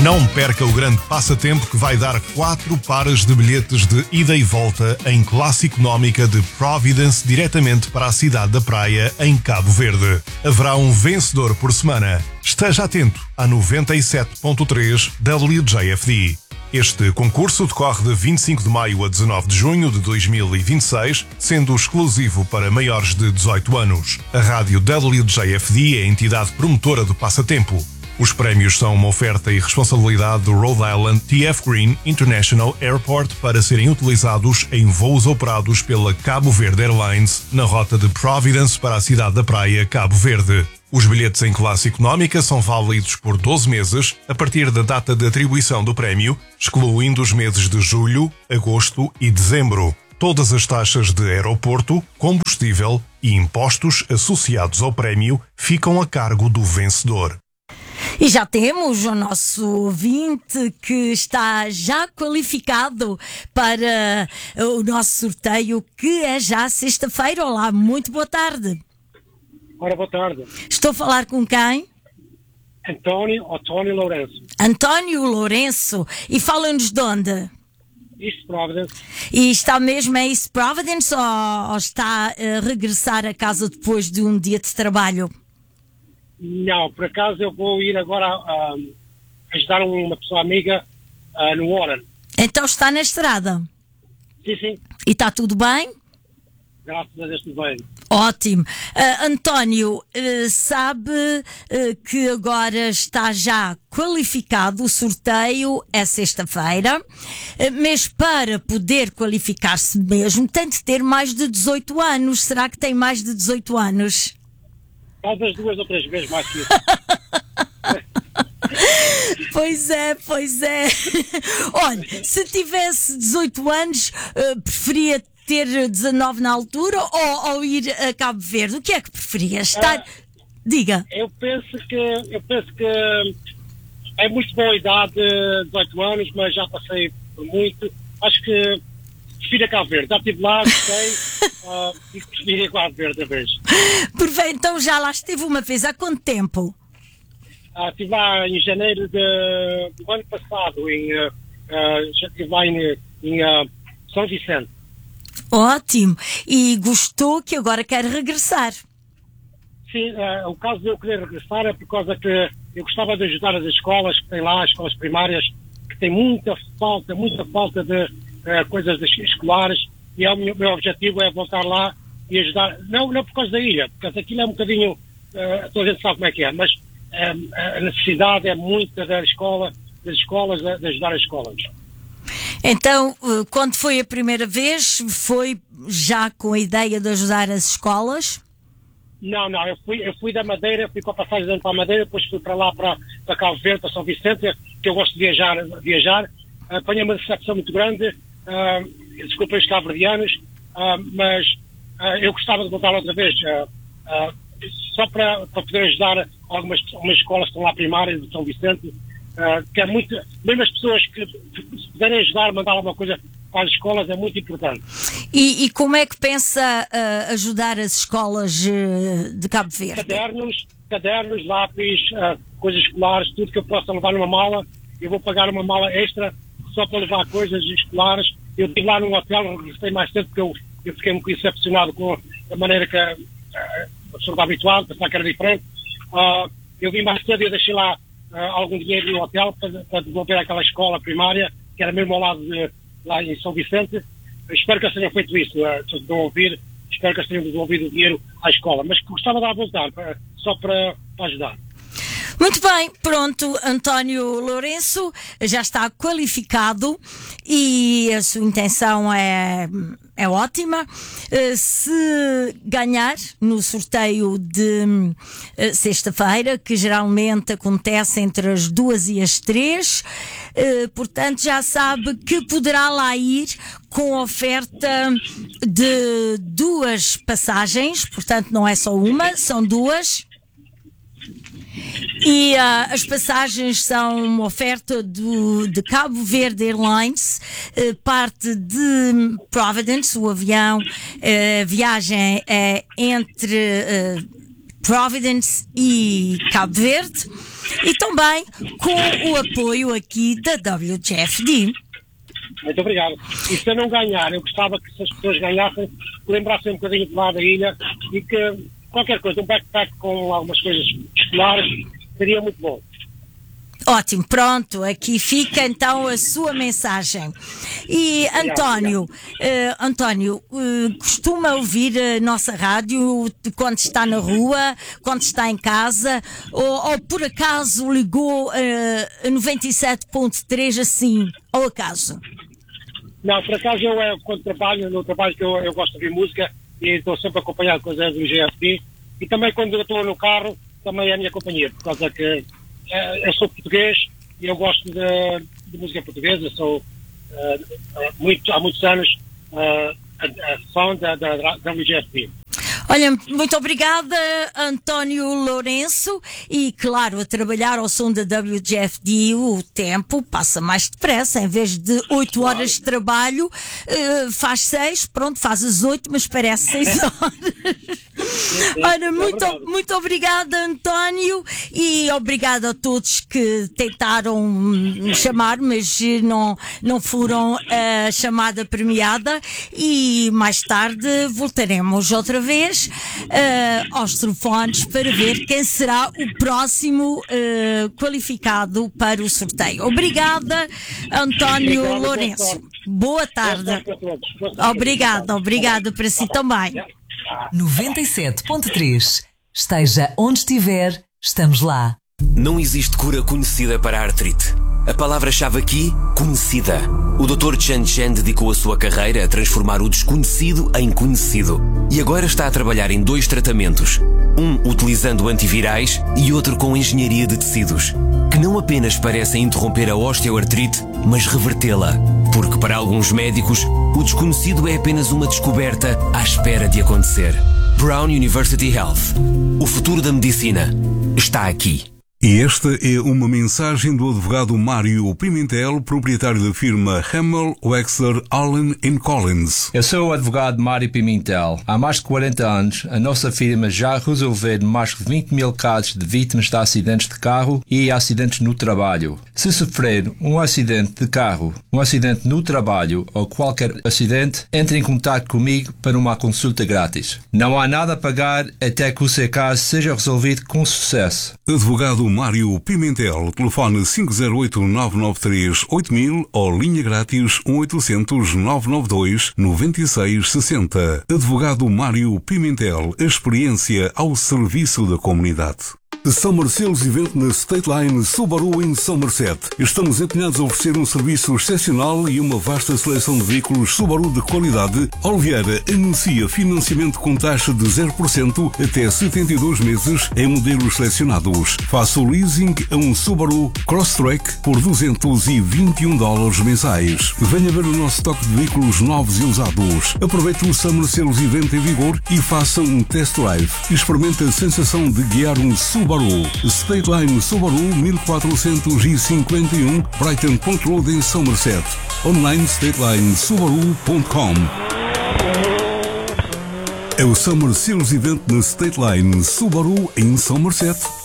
Não perca o grande passatempo que vai dar 4 pares de bilhetes de ida e volta em classe económica de Providence diretamente para a cidade da Praia, em Cabo Verde. Haverá um vencedor por semana. Esteja atento à 97.3 WJFD. Este concurso decorre de 25 de maio a 19 de junho de 2026, sendo exclusivo para maiores de 18 anos. A rádio WJFD é a entidade promotora do passatempo. Os prémios são uma oferta e responsabilidade do Rhode Island TF Green International Airport para serem utilizados em voos operados pela Cabo Verde Airlines na rota de Providence para a cidade da Praia, Cabo Verde. Os bilhetes em classe económica são válidos por 12 meses a partir da data de atribuição do prémio, excluindo os meses de julho, agosto e dezembro. Todas as taxas de aeroporto, combustível e impostos associados ao prémio ficam a cargo do vencedor. E já temos o nosso ouvinte que está já qualificado para o nosso sorteio, que é já sexta-feira. Olá, muito boa tarde. Ora, boa tarde. Estou a falar com quem? António Lourenço. António Lourenço. E fala-nos de onde? East Providence. E está mesmo em East Providence ou está a regressar a casa depois de um dia de trabalho? Não, por acaso eu vou ir agora a ajudar uma pessoa amiga no Warren. Então está na estrada? Sim, sim. E está tudo bem? Graças a Deus, tudo bem. Ótimo. António, sabe que agora está já qualificado, o sorteio é sexta-feira, mas para poder qualificar-se mesmo tem de ter mais de 18 anos. Será que tem mais de 18 anos? Talvez 2 ou 3 vezes mais que isso. Pois é. Olha, se tivesse 18 anos, preferia ter 19 na altura ou ir a Cabo Verde? O que é que preferia? Diga. Eu penso que é muito boa idade, 18 anos, mas já passei por muito. Acho que prefiro a Cabo Verde. Já estive lá, gostei, e prefiro a Cabo Verde a vez. Perfeito, então já lá esteve uma vez. Há quanto tempo? Estive lá em janeiro do ano passado, já estive lá em São Vicente. Ótimo. E gostou, que agora quer regressar? Sim, o caso de eu querer regressar é por causa que eu gostava de ajudar as escolas que têm lá, as escolas primárias, que têm muita falta de coisas escolares, e o meu objetivo é voltar lá e ajudar, não por causa da ilha, porque aquilo é um bocadinho, toda a gente sabe como é que é, mas a necessidade é muita das escolas, de ajudar as escolas. Então, quando foi a primeira vez, foi já com a ideia de ajudar as escolas? Não, eu fui da Madeira, fui com a passagem de ano para a Madeira, depois fui para lá, para Cabo Verde, para São Vicente, que eu gosto de viajar. Apanhei uma decepção muito grande, desculpem os cabo-verdianos, mas eu gostava de voltar outra vez, só para poder ajudar algumas escolas que estão lá primárias de São Vicente, que é muito, mesmo as pessoas que se puderem ajudar, mandar alguma coisa para as escolas é muito importante. E como é que pensa ajudar as escolas de Cabo Verde? Cadernos, lápis, coisas escolares, tudo que eu possa levar numa mala. Eu vou pagar uma mala extra só para levar coisas escolares. Eu estive lá num hotel, regressei mais cedo porque eu fiquei muito decepcionado com a maneira que a pessoa está habituada, pensava que era diferente. Eu vim mais cedo e eu deixei lá algum dinheiro no hotel para devolver àquela escola primária, que era mesmo ao lado lá em São Vicente. Espero que eles tenham feito isso, se não ouvir, espero que eles tenham devolvido o dinheiro à escola, mas gostava de dar a voltar, só para ajudar. Muito bem, pronto, António Lourenço já está qualificado e a sua intenção é ótima. Se ganhar no sorteio de sexta-feira, que geralmente acontece entre as 2 e as 3, portanto já sabe que poderá lá ir com oferta de 2 passagens, portanto não é só uma, são 2. E as passagens são uma oferta de Cabo Verde Airlines, parte de Providence, o avião, a viagem é entre Providence e Cabo Verde. e também com o apoio aqui da WJFD. Muito obrigado. E se eu não ganhar, eu gostava que se as pessoas ganhassem, lembrassem um bocadinho de lá da ilha e que qualquer coisa, um backpack com algumas coisas escolares, seria muito bom. Ótimo, pronto, aqui fica então a sua mensagem. E António, costuma ouvir a nossa rádio quando está na rua, quando está em casa, ou por acaso ligou a 97.3 assim, ao acaso? Não, por acaso eu quando trabalho, no trabalho que eu gosto de ouvir música e estou sempre acompanhado com as do GFP, e também quando eu estou no carro, também é a minha companhia, por causa que eu sou português e eu gosto de música portuguesa, sou há muitos anos fã da WGFP. Olha, muito obrigada, António Lourenço, e claro, a trabalhar ao som da WJFD o tempo passa mais depressa, em vez de 8 horas de trabalho, faz 6, pronto, faz as 8, mas parece 6 horas. Olha, muito obrigada, António, e obrigada a todos que tentaram me chamar, mas não foram a chamada premiada, e mais tarde voltaremos outra vez aos telefones para ver quem será o próximo qualificado para o sorteio. Obrigada, António Lourenço. Boa tarde. Obrigada para si também. 97.3. Esteja onde estiver, estamos lá. Não existe cura conhecida para a artrite. A palavra-chave aqui, conhecida. O Dr. Chan Chen dedicou a sua carreira a transformar o desconhecido em conhecido. E agora está a trabalhar em 2 tratamentos. Um utilizando antivirais e outro com engenharia de tecidos, que não apenas parecem interromper a osteoartrite, mas revertê-la. Porque para alguns médicos, o desconhecido é apenas uma descoberta à espera de acontecer. Brown University Health. O futuro da medicina está aqui. E esta é uma mensagem do advogado Mário Pimentel, proprietário da firma Hamel, Wexler, Allen & Collins. Eu sou o advogado Mário Pimentel. Há mais de 40 anos, a nossa firma já resolveu mais de 20 mil casos de vítimas de acidentes de carro e acidentes no trabalho. Se sofrer um acidente de carro, um acidente no trabalho ou qualquer acidente, entre em contato comigo para uma consulta grátis. Não há nada a pagar até que o seu caso seja resolvido com sucesso. Advogado Mário Pimentel, telefone 508-993-8000 ou linha grátis 1-800-992-9660. Advogado Mário Pimentel, a experiência ao serviço da comunidade. Summer Sales Event na State Line Subaru em Somerset. Estamos empenhados a oferecer um serviço excepcional e uma vasta seleção de veículos Subaru de qualidade. Oliveira anuncia financiamento com taxa de 0% até 72 meses em modelos selecionados. Faça o leasing a um Subaru Crosstrek por $221 mensais. Venha ver o nosso estoque de veículos novos e usados. Aproveite o Summer Sales Event em vigor e faça um test drive. Experimente a sensação de guiar um Subaru. State Line Subaru 1451 Brighton Point Road em Somerset. Online statelinesubaru.com. É o Summer Sales Event na State Line Subaru em Somerset.